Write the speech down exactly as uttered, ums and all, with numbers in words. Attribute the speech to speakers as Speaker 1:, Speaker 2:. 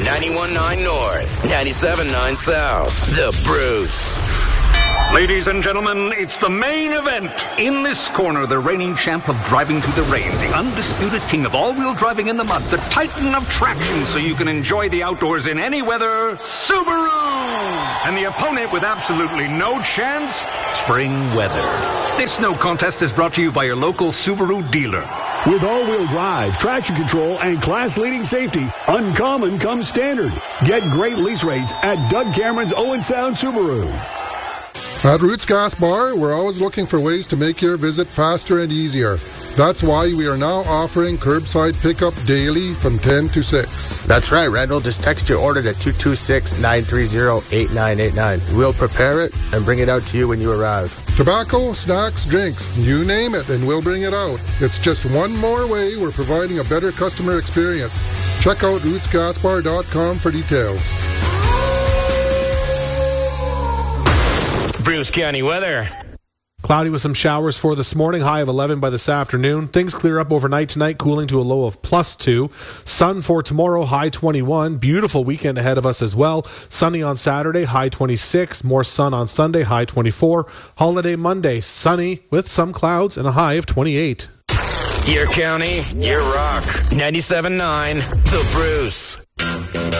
Speaker 1: ninety-one point nine North, ninety-seven point nine South. The Bruce.
Speaker 2: Ladies and gentlemen, it's the main event. In this corner, the reigning champ of driving through the rain, the undisputed king of all-wheel driving in the mud, the titan of traction so you can enjoy the outdoors in any weather, Subaru! And the opponent with absolutely no chance, spring weather. This no contest is brought to you by your local Subaru dealer.
Speaker 3: With all-wheel drive, traction control, and class-leading safety, uncommon comes standard. Get great lease rates at Doug Cameron's Owen Sound Subaru.
Speaker 4: At Roots Gas Bar, we're always looking for ways to make your visit faster and easier. That's why we are now offering curbside pickup daily from ten to six.
Speaker 5: That's right, Randall. Just text your order to two two six, nine three zero, eight nine eight nine. We'll prepare it and bring it out to you when you arrive.
Speaker 4: Tobacco, snacks, drinks, you name it, and we'll bring it out. It's just one more way we're providing a better customer experience. Check out roots gas bar dot com for details.
Speaker 1: Bruce County weather.
Speaker 6: Cloudy with some showers for this morning, high of eleven by this afternoon. Things clear up overnight tonight, cooling to a low of plus two. Sun for tomorrow, high twenty-one. Beautiful weekend ahead of us as well. Sunny on Saturday, high twenty-six. More sun on Sunday, high twenty-four. Holiday Monday, sunny with some clouds and a high of twenty-eight.
Speaker 1: Your county, your rock. ninety-seven point nine, The Bruce.